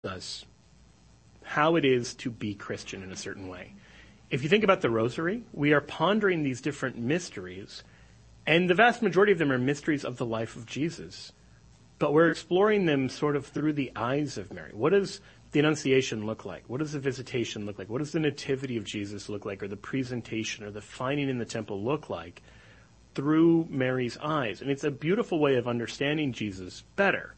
us how it is to be Christian in a certain way. If you think about the rosary, we are pondering these different mysteries, and the vast majority of them are mysteries of the life of Jesus. But we're exploring them sort of through the eyes of Mary. What does the Annunciation look like? What does the Visitation look like? What does the Nativity of Jesus look like, or the presentation, or the finding in the temple look like through Mary's eyes? And it's a beautiful way of understanding Jesus better.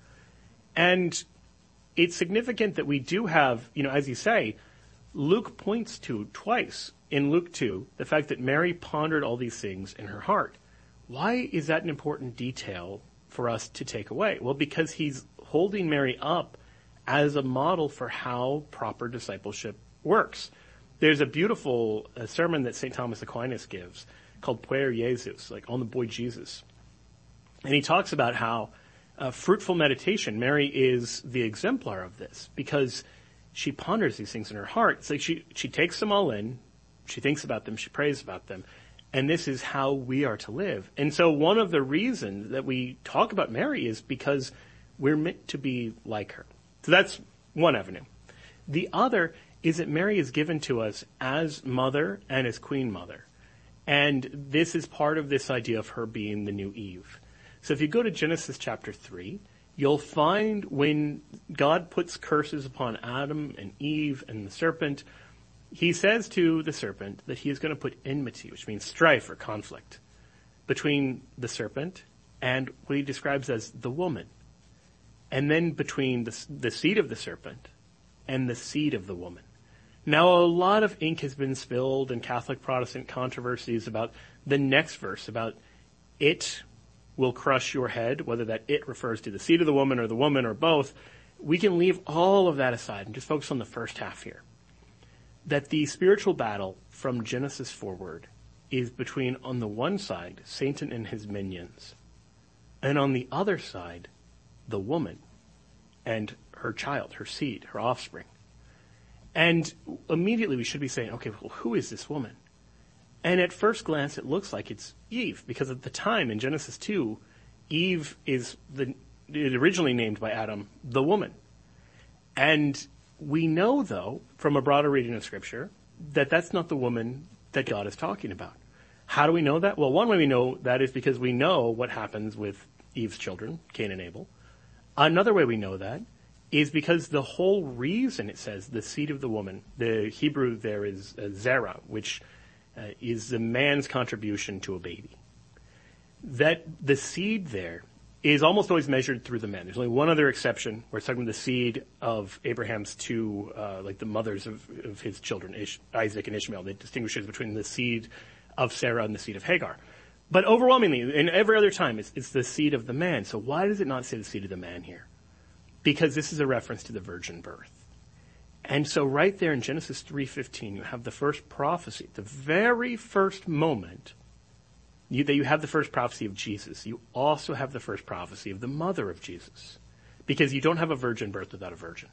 And it's significant that we do have, as you say, Luke points to twice in Luke 2 the fact that Mary pondered all these things in her heart. Why is that an important detail for us to take away? Well, because he's holding Mary up as a model for how proper discipleship works. There's a beautiful sermon that St. Thomas Aquinas gives called Puer Jesus, like on the boy Jesus. And he talks about how fruitful meditation, Mary is the exemplar of this, because she ponders these things in her heart. It's like she takes them all in, she thinks about them, she prays about them, and this is how we are to live. And so one of the reasons that we talk about Mary is because we're meant to be like her. So that's one avenue. The other is that Mary is given to us as mother and as queen mother. And this is part of this idea of her being the new Eve. So if you go to Genesis chapter 3, you'll find when God puts curses upon Adam and Eve and the serpent, he says to the serpent that he is going to put enmity, which means strife or conflict, between the serpent and what he describes as the woman. And then between the seed of the serpent and the seed of the woman. Now, a lot of ink has been spilled in Catholic Protestant controversies about the next verse, about it will crush your head, whether that it refers to the seed of the woman or both. We can leave all of that aside and just focus on the first half here. That the spiritual battle from Genesis forward is between, on the one side, Satan and his minions, and on the other side, the woman and her child, her seed, her offspring. And immediately we should be saying, okay, well, who is this woman? And at first glance, it looks like it's Eve, because at the time in Genesis 2, Eve is originally named by Adam, the woman. And we know, though, from a broader reading of Scripture, that that's not the woman that God is talking about. How do we know that? Well, one way we know that is because we know what happens with Eve's children, Cain and Abel. Another way we know that is because the whole reason it says the seed of the woman, the Hebrew there is zera, which is the man's contribution to a baby. That the seed there is almost always measured through the man. There's only one other exception where it's talking about the seed of Abraham's two, like the mothers of his children, Isaac and Ishmael. It distinguishes between the seed of Sarah and the seed of Hagar. But overwhelmingly, in every other time, it's the seed of the man. So why does it not say the seed of the man here? Because this is a reference to the virgin birth. And so right there in Genesis 3:15, you have the first prophecy, the very first moment that you have the first prophecy of Jesus. You also have the first prophecy of the mother of Jesus, because you don't have a virgin birth without a virgin.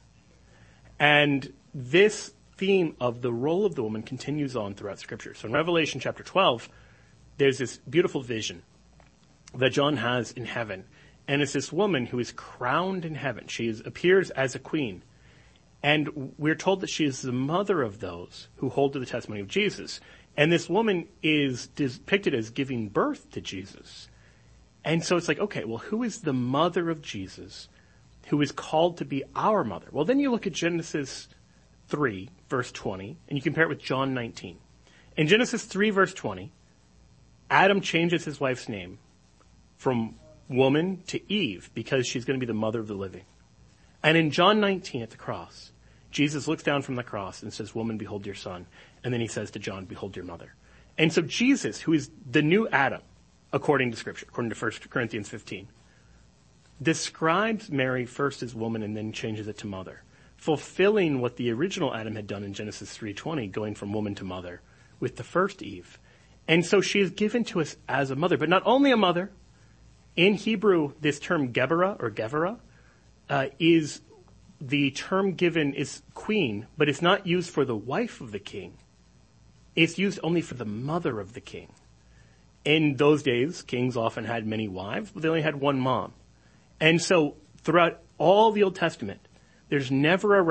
And this theme of the role of the woman continues on throughout Scripture. So in Revelation chapter 12, there's this beautiful vision that John has in heaven. And it's this woman who is crowned in heaven. She appears as a queen. And we're told that she is the mother of those who hold to the testimony of Jesus. And this woman is depicted as giving birth to Jesus. And so it's like, okay, well, who is the mother of Jesus who is called to be our mother? Well, then you look at Genesis 3, verse 20, and you compare it with John 19. In Genesis 3, verse 20, Adam changes his wife's name from woman to Eve because she's going to be the mother of the living. And in John 19 at the cross, Jesus looks down from the cross and says, "Woman, behold your son." And then he says to John, "Behold your mother." And so Jesus, who is the new Adam, according to Scripture, according to 1 Corinthians 15, describes Mary first as woman and then changes it to mother, fulfilling what the original Adam had done in Genesis 3:20, going from woman to mother with the first Eve. And so she is given to us as a mother, but not only a mother. In Hebrew, this term Geberah or Gevera is the term given is queen, but it's not used for the wife of the king. It's used only for the mother of the king. In those days, kings often had many wives, but they only had one mom. And so throughout all the Old Testament, There's never a